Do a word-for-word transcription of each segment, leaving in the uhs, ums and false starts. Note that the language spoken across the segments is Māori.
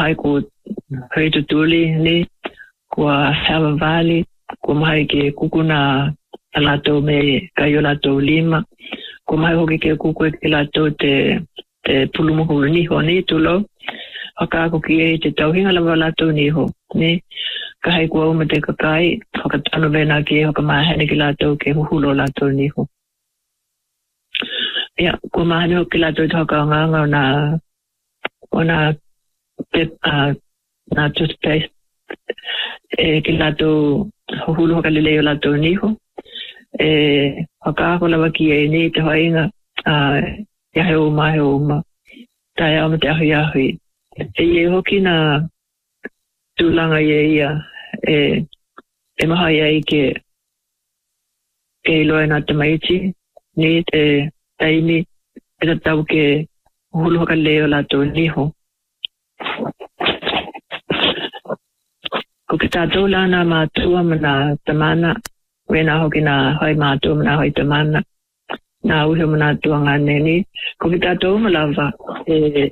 mahai ko hei tutuli ni kua Hava Valley kua mahai ke kukuna alato me kayo lato lima kua mahai hoki ke kuku ke lato te te pulumuhu ni ho ni tulo haka ko ki e te tauhinga lava lato ni ho ni kahai kua uma te kakai haka tano vena ki haka mahani ki lato ke huhulo lato ni ho ya kua mahani hoki lato te haka nganga na ona te na toothpaste e ki lato huhulo haka leleo lato ni ho e haka ko lava ki e ni te hainga ya he uma he uma tai ama te ahi ahi e ye hoki na tūlanga ye ia e e maha ia i ke ke iloa na te maiti ni te taimi e ta tau ke hulu haka leo lato niho ko ke tātou lana mātua mana tamana wena hoki na hoi mātua mana hoi tamana na uhe mana tuanga neni ko ki tātou malava e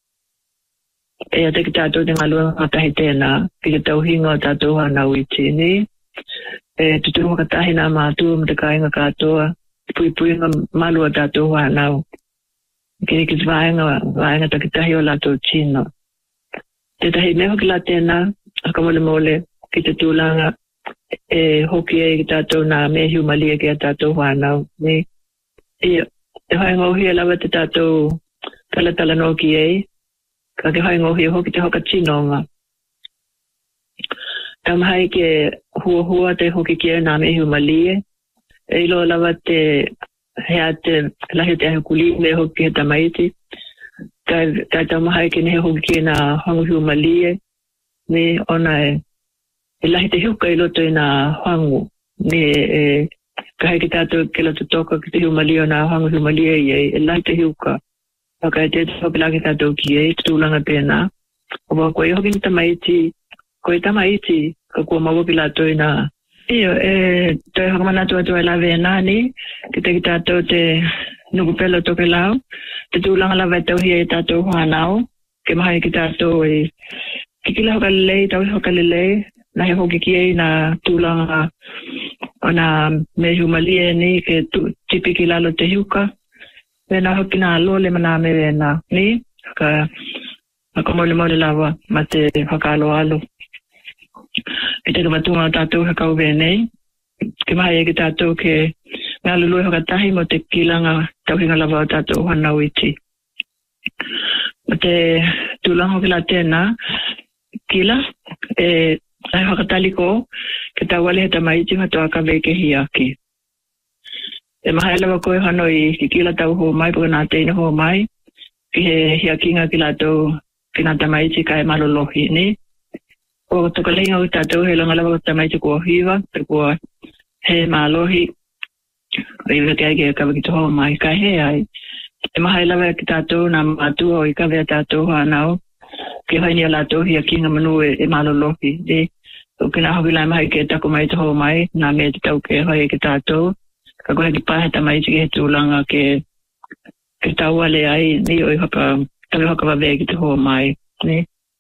e ate ki tātou te ngalua ngatahi tēnā ki te tauhinga o tātou hana uiti ni e tutu makatahi nā mātua ma te kāinga kātoa pui pui ngā malua tātou hanau ki ki te vaenga vaenga takitahi o lātou tino te tahi meho ki la tēnā haka mole mole ki te tūlanga e hoki e ki tātou nā mehiu malia ki a tātou hanau ni e e hai ngohi e lawa te tātou tala tala no ki e ka ke hai ngohi e hoki te hoka tinonga tam hai ke hua hua te hoki ki e nā mehiu malia e ilo lawa te hea te lahi te ahukuli me hoki he tamaiti ka ka tam hai ke ne hoki ki e nā hangu malia ni ona e e lahi te hiuka i loto i nā hangu ni e ka hei ki tātou ke loto toka ki te hiumalia nā hangu hiumalia i e e lahi te hiuka waka e te hoki laki tātou ki e te tūlanga pēnā o wa koe hoki ni tamaiti koe tamaiti ka kua mawoki lato i nā iyo e toi haka manatu atu e lawe e nāni ki te ki tātou te nukupelo toke lau te tūlanga lawe e tauhia i tātou whanau ke maha ki tātou e kikila hoka lelei tau hoka lelei na he hoki ki e nā tūlanga o nā mehu malie ni ke tipi ki lalo te hiuka wena hoki nā lole mana me wena ni ka haka mole mole lawa ma te haka alo alo ki te kamatunga o tātou haka uwe nei ke maha e ki tātou ke mea lului hoka tahi mo te kilanga tauhinga lawa o tātou hana uiti mo te tūlanga hoki la tēnā kila e ai hakataliko ke tawale he tamaiti hatoa ka veke hiaki e maha elewa koe hanoi ki kila tau ho mai puka nā teina ho mai ki he hiakinga ki latou ki nā tamaiti ka e malolohi ni o toka lenga o tātou he longa lewa tamaiti kua hiwa te kua he malohi i veke ai ke kawa ki toho mai ka he ai e maha elewa ki tātou nā mātua o i ka vea tātou hanau ke haini ala to hia kinga manu e, e malolohi de o kina hoki lai mai ke tako mai te ho mai na me te tau ke hoi ke tātou ka koe ki pāheta mai te ke he tūlanga ke ke tau ale ai ni o i haka tawe haka wawe ki te ho mai ni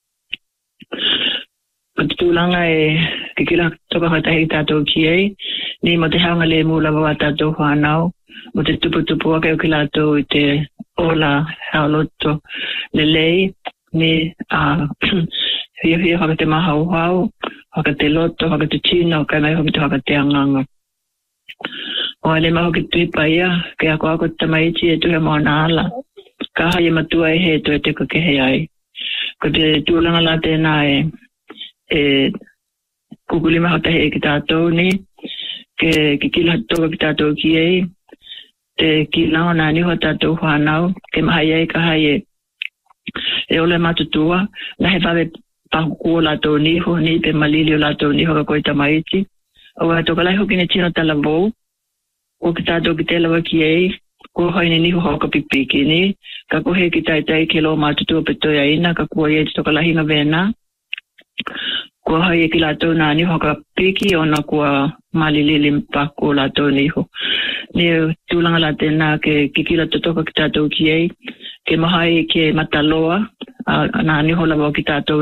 o te tūlanga e ke kila toka hoi tahi tātou ki ei ni mo te haunga le mūla wa tātou whanau mo te tupu tupu ake o ki lātou i te ola haoloto le lei ni a hia hia haka te mahau hau, haka te loto, haka te tino, kai mai hoki te haka te anganga. O ale maho ki tuipa ia, ke ako ako te maiti e tuhe moa na ala. Ka hai e matua e he to e te kakehe ai. Ko te tūlanga la tēnā e, e kukuli maho tahi e ki tātou ni, ke ki kila toka ki tātou ki ei, te ki lango nā niho tātou whanau, ke mahai ei ka hai e e ole matutua na he whawe pahuku o lato niho ni te malili o lato niho ka koe tamaiti o wa toka lai hoki ne tino tala vou o ki tātou ki te lawa ki ei ko haine niho hoka pipiki ni ka kohe ki tai tai ke lo matutua petoia ina ka kua i e toka lai hinga vena ko hai ki lato na niho ka piki o na kua malili paku o lato niho ni tūlanga la tēnā ke kikila totoka ki tātou ki ei ke mahai ke mataloa na niho lawa ki tātou